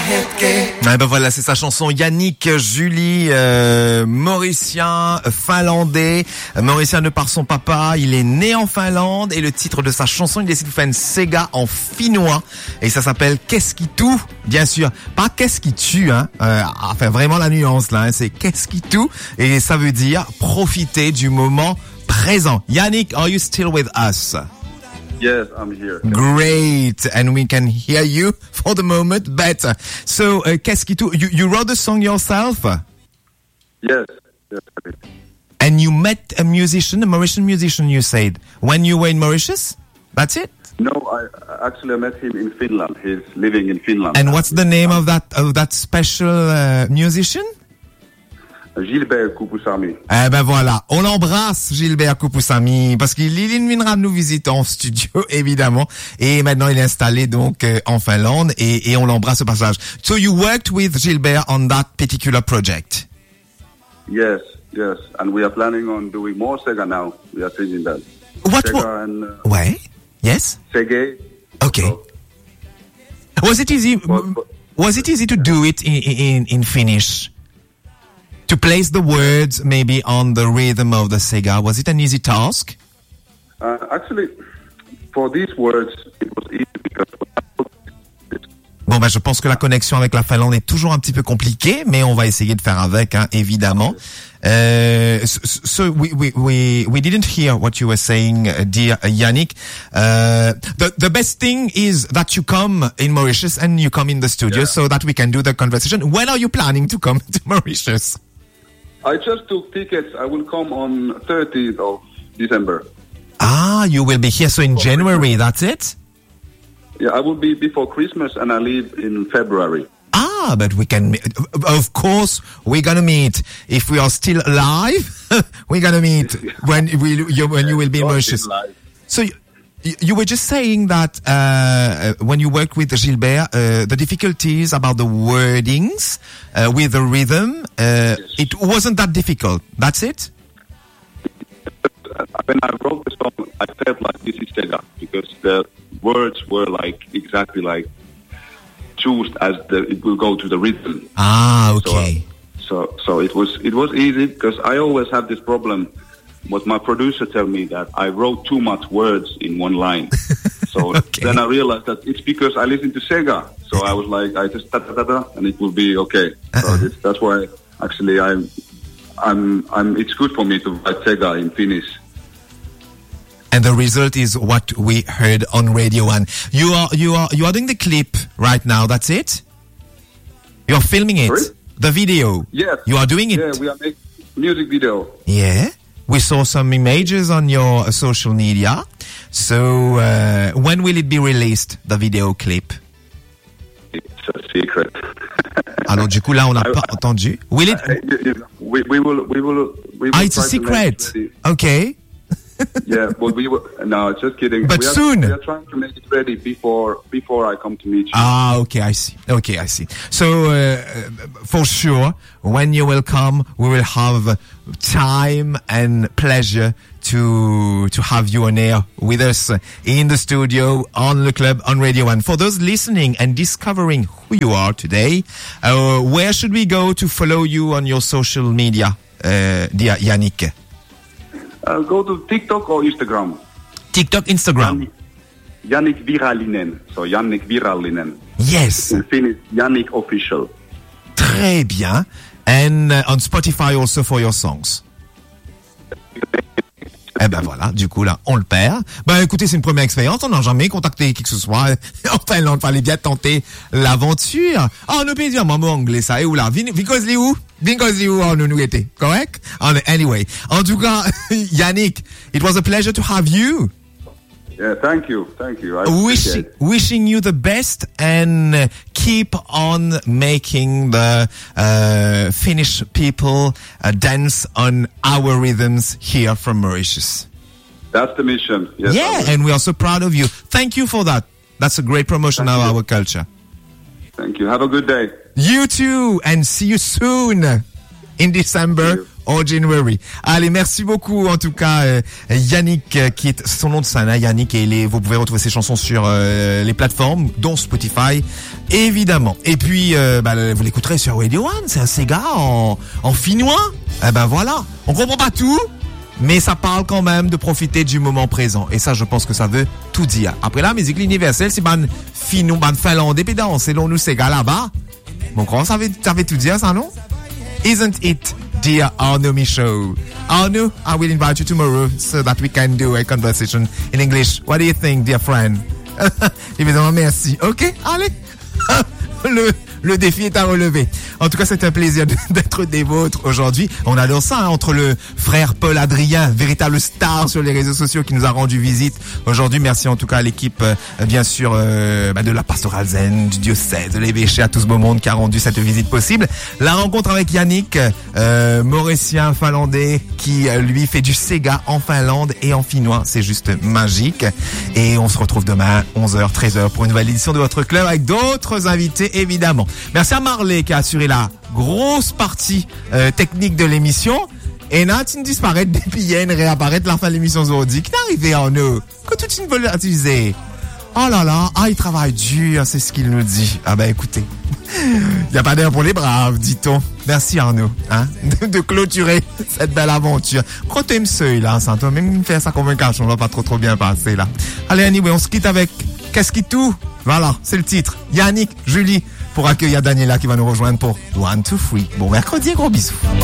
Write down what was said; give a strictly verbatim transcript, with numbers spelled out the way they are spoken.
Ah ben voilà, c'est sa chanson. Yannick July, euh, mauricien, finlandais, mauricien de par son papa. Il est né en Finlande et le titre de sa chanson, il décide de faire une Sega en finnois et ça s'appelle Qu'est-ce qui tout, bien sûr, pas Qu'est-ce qui tue, hein. Euh, enfin vraiment la nuance là, hein, c'est Qu'est-ce qui tout et ça veut dire profiter du moment présent. Yannick, are you still with us? Yes, I'm here. Great, and we can hear you for the moment better. So, uh, qu'est-ce qui tout? You, you wrote the song yourself? Yes, yes. And you met a musician, a Mauritian musician, you said, when you were in Mauritius? That's it? No, I actually I met him in Finland. He's living in Finland. And what's the name of that of that special uh, musician? Gilbert Kupusami. Eh ben voilà, on l'embrasse Gilbert Kupusami parce qu'il il viendra nous visiter en studio évidemment et maintenant il est installé donc euh, en Finlande et, et on l'embrasse au passage. So you worked with Gilbert on that particular project? Yes, yes, and we are planning on doing more Sega now. We are thinking that. What? Sega and uh, ouais, yes. Sega. Okay. So, was it easy? but, but, was it easy to do it in in in Finnish? To place the words maybe on the rhythm of the Sega, was it an easy task? Uh, actually, for these words, it was easy because. Bon, ben, je pense que la connexion avec la Finlande est toujours un petit peu compliquée, mais on va essayer de faire avec, hein, évidemment. Uh, so, so we, we, we, we didn't hear what you were saying, uh, dear Yannick. Uh, the, the best thing is that you come in Mauritius and you come in the studio yeah. so that we can do the conversation. When are you planning to come to Mauritius? I just took tickets. I will come on thirtieth of December. Ah, you will be here. So in January, that's it? Yeah, I will be before Christmas and I leave in February. Ah, but we can, of course, we're gonna meet. If we are still alive, we're gonna meet when we, you, when you will be in Mauritius. So you, you were just saying that, uh, when you worked with Gilbert, uh, the difficulties about the wordings, uh, with the rhythm, uh, yes. It wasn't that difficult. That's it? When I wrote the song, I felt like this is Sega because the words were like exactly like chosen as the it will go to the rhythm. Ah, okay. So, so so it was it was easy because I always have this problem. What my producer tell me that I wrote too much words in one line. So okay. Then I realized that it's because I listen to Sega. So I was like, I just da da da da, and it will be okay. Uh-uh. So this, that's why actually I'm I'm I'm. It's good for me to write Sega in Finnish. And the result is what we heard on Radio One. You are you are you are doing the clip right now. That's it. You are filming it. Sorry? The video. Yes. You are doing it. Yeah, we are making music video. Yeah. We saw some images on your uh, social media. So uh, when will it be released, the video clip? It's a secret. Alors du coup là on n'a pas entendu. Will it? We, we will we will we will. Ah, it's a secret. Okay. Yeah, but we will. No, just kidding. But we are, soon. We are trying to make it ready before before I come to meet you. Ah, okay, I see. Okay, I see. So uh, for sure, when you will come, we will have time and pleasure to to have you on air with us in the studio, on the club, on Radio One. For those listening and discovering who you are today, uh, where should we go to follow you on your social media, uh, dear Yannick? Uh, go to TikTok or Instagram. TikTok, Instagram. Yannick, Yannick Virallinen. So Yannick Virallinen. Yes. In Finnish, Yannick Official. Très bien. And uh, on Spotify also for your songs. Eh ben voilà, du coup là, on le perd. Ben écoutez, c'est une première expérience, on n'a jamais contacté qui que ce soit. Enfin, là, on fallait bien tenter l'aventure. Oh, nous peut dire maman anglais, ça est où là? Because li où? Because li où on nous était, correct? Anyway, en tout cas, Yannick, it was a pleasure to have you. Yeah, thank you, thank you. I wishing, wishing you the best and uh, keep on making the uh, Finnish people uh, dance on our rhythms here from Mauritius. That's the mission. Yes, yeah, and we are so proud of you. Thank you for that. That's a great promotion thank of you. our culture. Thank you. Have a good day. You too, and see you soon in December or January. Allez, merci beaucoup en tout cas euh, Yannick, euh, qui est son nom de scène, hein, Yannick, et les, vous pouvez retrouver ses chansons sur euh, les plateformes, dont Spotify, évidemment. Et puis, euh, bah, vous l'écouterez sur Radio One, c'est un Sega en, en finnois. Eh ben voilà, on comprend pas tout, mais ça parle quand même de profiter du moment présent. Et ça, je pense que ça veut tout dire. Après la musique universelle, c'est ban finnois, ban finlandais, pédant, c'est l'on nous Sega là-bas. Mon grand, ça veut, ça veut tout dire, ça, non? Isn't it, dear Arno Michaud? Arno, I will invite you tomorrow so that we can do a conversation in English. What do you think, dear friend? Évidemment, merci. OK, allez. le, le défi est à relever. En tout cas, c'est un plaisir d'être des vôtres aujourd'hui. On adore ça, hein, entre le frère Paul Adrien, véritable star sur les réseaux sociaux, qui nous a rendu visite aujourd'hui. Merci en tout cas à l'équipe, euh, bien sûr, euh, bah, de la pastorale zen, du diocèse, de l'évêché, à tout ce beau monde qui a rendu cette visite possible. La rencontre avec Yannick, euh, mauricien finlandais, qui euh, lui fait du Sega en Finlande et en finnois. C'est juste magique. Et on se retrouve demain, onze heures, treize heures, pour une nouvelle édition de votre club avec d'autres invités, évidemment. Merci à Marley qui a assuré la grosse partie euh, technique de l'émission. Et là, tu disparaître depuis hier, réapparaître la fin de l'émission aujourd'hui. Qui est arrivé en eux? Que tout une bonne utiliser. Oh là là, ah, il travaille dur, c'est ce qu'il nous dit. Ah ben écoutez, il n'y a pas d'heure pour les braves, dit-on. Merci Arnaud, hein, de, de clôturer cette belle aventure. Quand tu aimes seuil là, ça, toi même faire ça comme un cache, on va pas trop trop bien passer là. Allez anyway, on se quitte avec Qu'est-ce qui tout? Voilà, c'est le titre. Yannick, Julie, pour accueillir Daniela qui va nous rejoindre pour One, Two, Three. Bon mercredi, gros bisous.